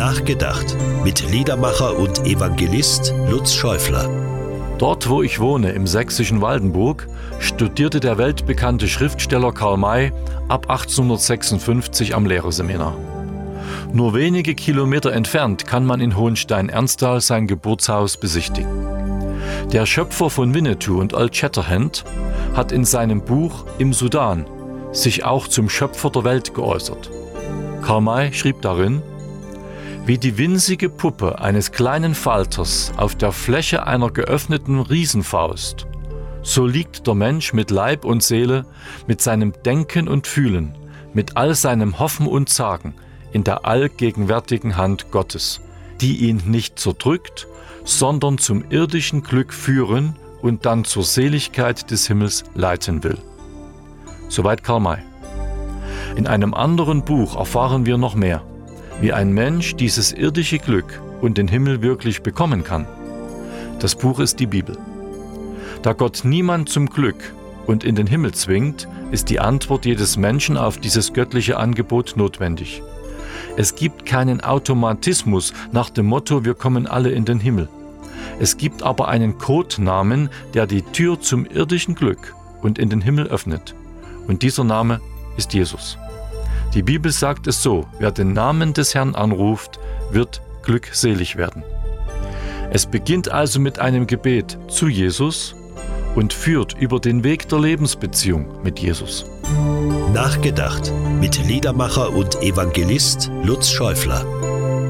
Nachgedacht mit Liedermacher und Evangelist Lutz Schäufler. Dort, wo ich wohne, im sächsischen Waldenburg, studierte der weltbekannte Schriftsteller Karl May ab 1856 am Lehrerseminar. Nur wenige Kilometer entfernt kann man in Hohenstein-Ernsthal sein Geburtshaus besichtigen. Der Schöpfer von Winnetou und Old Shatterhand hat in seinem Buch Im Sudan sich auch zum Schöpfer der Welt geäußert. Karl May schrieb darin: Wie die winzige Puppe eines kleinen Falters auf der Fläche einer geöffneten Riesenfaust, so liegt der Mensch mit Leib und Seele, mit seinem Denken und Fühlen, mit all seinem Hoffen und Zagen in der allgegenwärtigen Hand Gottes, die ihn nicht zerdrückt, sondern zum irdischen Glück führen und dann zur Seligkeit des Himmels leiten will. Soweit Karl May. In einem anderen Buch erfahren wir noch mehr, wie ein Mensch dieses irdische Glück und den Himmel wirklich bekommen kann. Das Buch ist die Bibel. Da Gott niemand zum Glück und in den Himmel zwingt, ist die Antwort jedes Menschen auf dieses göttliche Angebot notwendig. Es gibt keinen Automatismus nach dem Motto, wir kommen alle in den Himmel. Es gibt aber einen Codenamen, der die Tür zum irdischen Glück und in den Himmel öffnet. Und dieser Name ist Jesus. Die Bibel sagt es so: Wer den Namen des Herrn anruft, wird glückselig werden. Es beginnt also mit einem Gebet zu Jesus und führt über den Weg der Lebensbeziehung mit Jesus. Nachgedacht mit Liedermacher und Evangelist Lutz Schäufler.